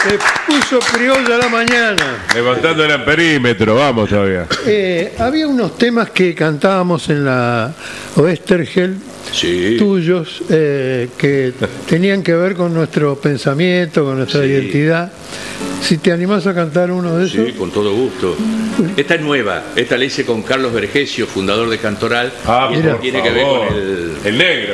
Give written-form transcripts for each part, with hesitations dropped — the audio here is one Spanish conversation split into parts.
Se puso criolla la mañana. Levantando el amperímetro, vamos todavía. Había unos temas que cantábamos en la Oestergel, Sí. tuyos, que tenían que ver con nuestro pensamiento, con nuestra Sí. identidad. Si te animás a cantar uno de esos. Sí, con todo gusto. Esta es nueva, esta la hice con Carlos Vergesio, fundador de Cantoral. Ah, y mira. esto tiene que ver con el negro.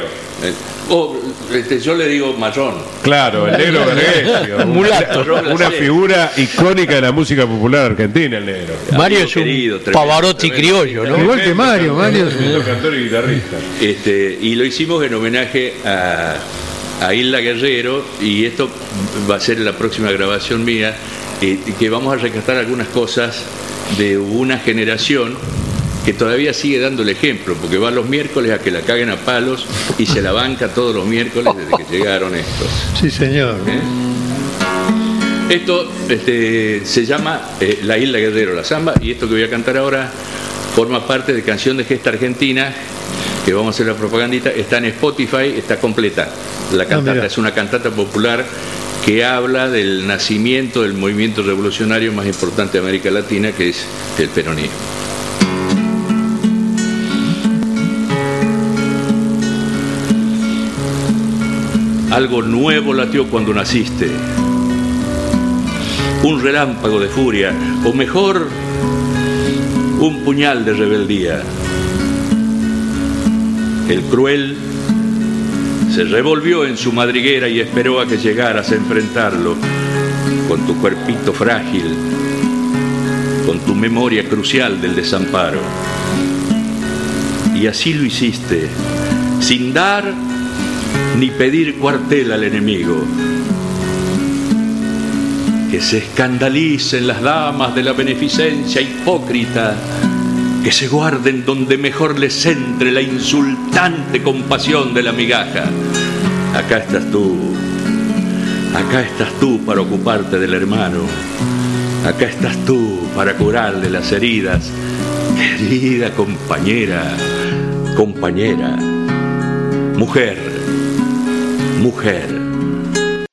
yo le digo marrón. Claro, el negro Vergesio. Mulato. Una figura icónica de la música popular argentina, el negro. Mario Amigo es un querido, tremendo, Pavarotti tremendo. criollo, ¿no? Igual que Mario, Mario es Tremendo cantor y guitarrista. Y lo hicimos en homenaje a Isla Guerrero, y esto va a ser la próxima grabación mía, que vamos a rescatar algunas cosas de una generación que todavía sigue dando el ejemplo, porque va los miércoles a que la caguen a palos y se la banca todos los miércoles desde que llegaron estos. Sí, señor. Esto se llama La Isla Guerrero, la samba, y esto que voy a cantar ahora forma parte de Canción de Gesta Argentina, que vamos a hacer la propagandita, está en Spotify, está completa. La cantata mira. es una cantata popular que habla del nacimiento del movimiento revolucionario más importante de América Latina, que es el peronismo. Algo nuevo latió cuando naciste, un relámpago de furia, o mejor, un puñal de rebeldía. El cruel se revolvió en su madriguera y esperó a que llegaras a enfrentarlo, con tu cuerpito frágil, con tu memoria crucial del desamparo. Y así lo hiciste, sin dar ni pedir cuartel al enemigo. Que se escandalicen las damas de la beneficencia hipócrita, que se guarden donde mejor les entre la insultante compasión de la migaja. Acá estás tú para ocuparte del hermano, acá estás tú para curarle las heridas. Querida compañera, mujer,